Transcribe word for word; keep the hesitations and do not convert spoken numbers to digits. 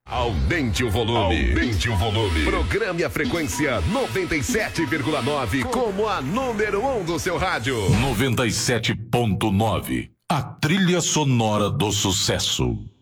Aumente o volume. Aumente o volume. Programe a frequência noventa e sete vírgula nove como a número um do seu rádio. noventa e sete ponto nove. A trilha sonora do sucesso.